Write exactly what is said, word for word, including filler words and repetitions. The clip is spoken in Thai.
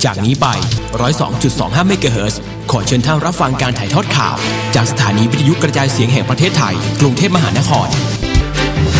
จากนี้ไป หนึ่งร้อยสองจุดสองห้า เมกะเฮิรตซ์ขอเชิญท่านรับฟังการถ่ายทอดข่าวจากสถานีวิทยุกระจายเสียงแห่งประเทศไทยกรุงเทพมหานคร